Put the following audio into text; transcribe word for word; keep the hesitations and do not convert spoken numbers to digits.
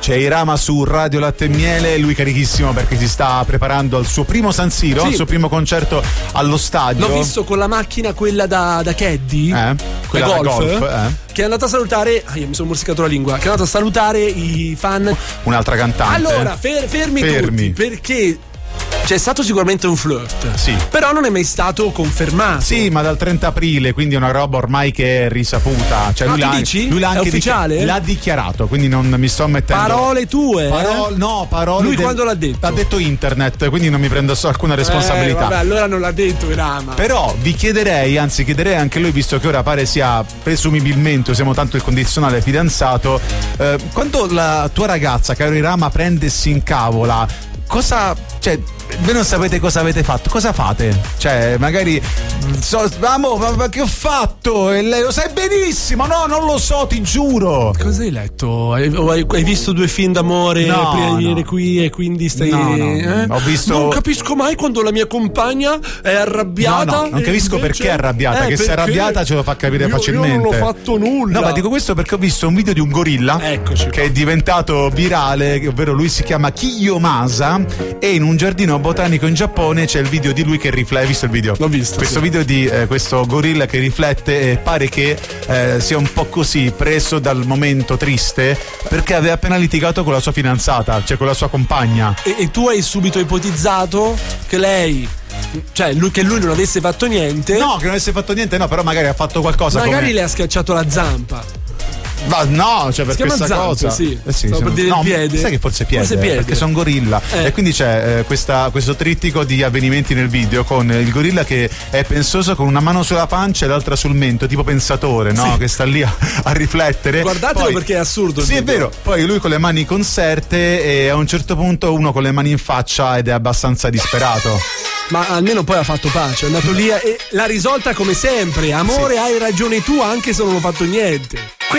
C'è Irama su Radio Latte e Miele, lui carichissimo perché si sta preparando al suo primo San Siro, sì. al suo primo concerto allo stadio. L'ho visto con la macchina quella da, da caddy, eh? quella da golf, golf eh? che è andata a salutare, ah, io mi sono morsicato la lingua, che è andata a salutare i fan. Un'altra cantante. Allora, fer- fermi, fermi tutti, perché c'è stato sicuramente un flirt, sì. però non è mai stato confermato. Sì, ma dal trenta aprile, quindi è una roba ormai che è risaputa. Cioè, ah, lui tu l'ha, dici? lui l'ha anche è ufficiale? Dichi- l'ha dichiarato, quindi non mi sto mettendo. Parole tue? Parole, eh? no, parole. Lui del... quando l'ha detto? L'ha detto internet, quindi non mi prendo alcuna responsabilità. Eh, vabbè, allora non l'ha detto Irama. Però vi chiederei, anzi chiederei anche lui, visto che ora pare sia presumibilmente, usiamo tanto il condizionale, fidanzato, eh, quando la tua ragazza, caro Irama, prende e si incavola, cosa, cioè, voi non sapete cosa avete fatto, cosa fate? Cioè, magari so, amo, ma, ma che ho fatto? E lei lo sai benissimo, no, non lo so, ti giuro. Cosa hai letto? Hai, hai, hai visto due film d'amore no, prima di venire no. qui e quindi stai. No, no, eh? ho visto. Non capisco mai quando la mia compagna è arrabbiata. No, no, non capisco invece... perché è arrabbiata, eh, che se è arrabbiata ce lo fa capire io, facilmente. Io non ho fatto nulla. No, ma dico questo perché ho visto un video di un gorilla. Eccoci che qua. è diventato virale, ovvero lui si chiama Kiyomasa e in un giardino botanico in Giappone c'è il video di lui che riflette. Hai visto il video? L'ho visto. Questo sì. video di eh, questo gorilla che riflette e pare che eh, sia un po' così preso dal momento triste perché aveva appena litigato con la sua fidanzata, cioè con la sua compagna. E, e tu hai subito ipotizzato che lei, cioè lui, che lui non avesse fatto niente. No, che non avesse fatto niente, no, però magari ha fatto qualcosa. Magari come... le ha schiacciato la zampa. Ma no, cioè per si chiama questa zampe, cosa sì. eh sì, Stavo sì, per dire no, il piede. sai che forse piede, forse piede. perché sono gorilla eh. e quindi c'è eh, questa, questo trittico di avvenimenti nel video con il gorilla che è pensoso con una mano sulla pancia e l'altra sul mento, tipo pensatore, no? Sì. Che sta lì a, a riflettere. Guardatelo poi, perché è assurdo. Sì, è vero. Poi lui con le mani conserte e a un certo punto uno con le mani in faccia ed è abbastanza disperato. Ma almeno poi ha fatto pace, è andato lì e l'ha risolta come sempre. Amore, sì. Hai ragione tu anche se non ho fatto niente.